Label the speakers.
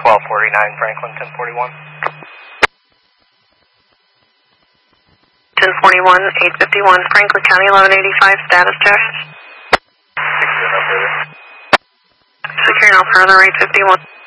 Speaker 1: 1249 Franklin, 1041.
Speaker 2: 1041, 851, Franklin County, 1185, status check.
Speaker 1: Secure no further.
Speaker 2: Secure no further, 851.